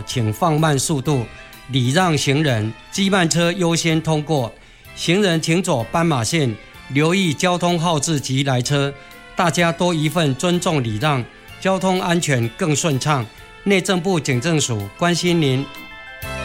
请放慢速度，礼让行人，机慢车优先通过，行人请走斑马线，留意交通号志及来车，大家多一份尊重礼让，交通安全更顺畅。内政部警政署关心您。